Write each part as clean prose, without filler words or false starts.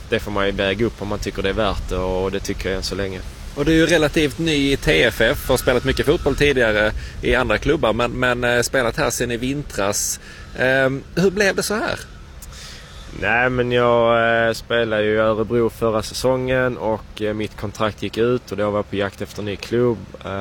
det får man ju väga upp om man tycker det är värt det, och det tycker jag än så länge. Och du är ju relativt ny i TFF, har spelat mycket fotboll tidigare i andra klubbar men spelat här sedan i vintras. Hur blev det så här? Nej, men jag spelade ju i Örebro förra säsongen och mitt kontrakt gick ut och då var jag på jakt efter en ny klubb.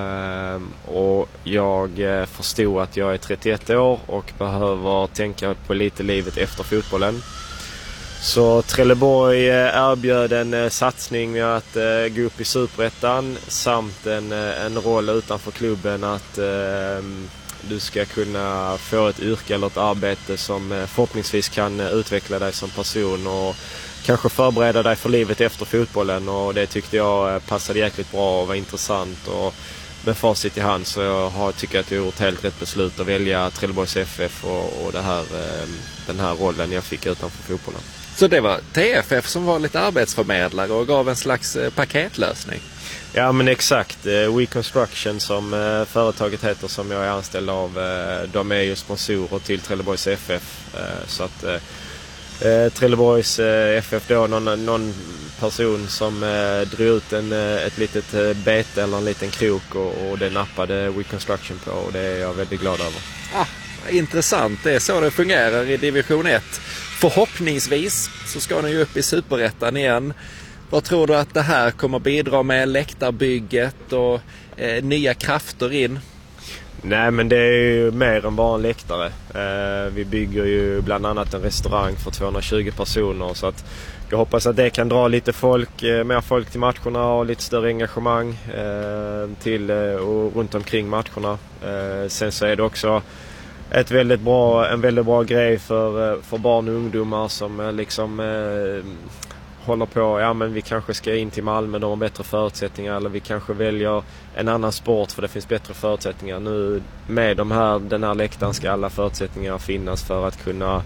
Och jag förstod att jag är 31 år och behöver tänka på lite livet efter fotbollen. Så Trelleborg erbjöd en satsning med att gå upp i Superettan samt en roll utanför klubben att du ska kunna få ett yrke eller ett arbete som förhoppningsvis kan utveckla dig som person och kanske förbereda dig för livet efter fotbollen, och det tyckte jag passade jäkligt bra och var intressant, och med facit i hand så jag tycker att jag har gjort helt rätt beslut att välja Trelleborgs FF och den här rollen jag fick utanför fotbollen. Så det var TFF som var lite arbetsförmedlare och gav en slags paketlösning? Ja, men exakt. We Construction som företaget heter som jag är anställd av, de är ju sponsorer till Trelleborgs FF. Så att Trelleborgs FF då, någon person som drog ut ett litet bete eller en liten krok och det nappade We Construction på, och det är jag väldigt glad över. Intressant, det är så det fungerar i division 1. Förhoppningsvis så ska den ju upp i Superettan igen. Vad tror du att det här kommer bidra med, läktarbygget och nya krafter in? Nej, men det är ju mer än bara en läktare. Vi bygger ju bland annat en restaurang för 220 personer, så att jag hoppas att det kan dra lite mer folk till matcherna och lite större engagemang till och runt omkring matcherna. Sen så är det också en väldigt bra grej för barn och ungdomar som liksom håller på, ja men vi kanske ska in till Malmö, de har bättre förutsättningar, eller vi kanske väljer en annan sport för det finns bättre förutsättningar. Nu med den här läktaren ska alla förutsättningar finnas för att kunna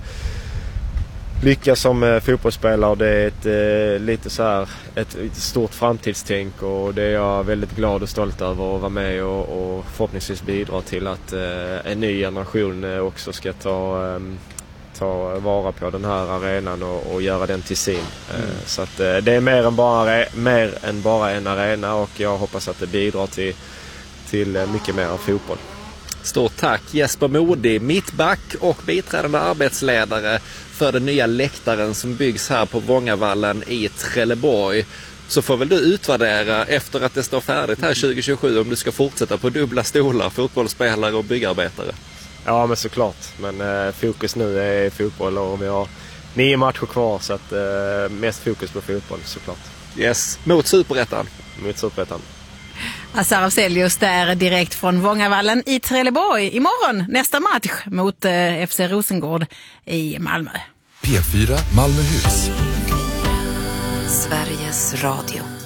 lyckas som fotbollsspelare, och det är lite så här ett stort framtidstänk, och det är jag väldigt glad och stolt över att vara med och förhoppningsvis bidra till att en ny generation också ska ta vara på den här arenan och göra den till sin. Så att det är mer än bara en arena, och jag hoppas att det bidrar till mycket mer av fotboll. Stort tack Jesper Modig, mittback och biträdande arbetsledare för den nya läktaren som byggs här på Vångavallen i Trelleborg. Så får väl du utvärdera efter att det står färdigt här 2027 om du ska fortsätta på dubbla stolar, fotbollsspelare och byggarbetare. Ja, men såklart. Men fokus nu är fotboll, och vi har 9 matcher kvar, så att mest fokus på fotboll såklart. Yes, mot Superettan. Mot Superettan. Azar Afzelius där direkt från Vångavallen i Trelleborg. Imorgon nästa match mot FC Rosengård i Malmö. P4 Malmöhus. Sveriges Radio.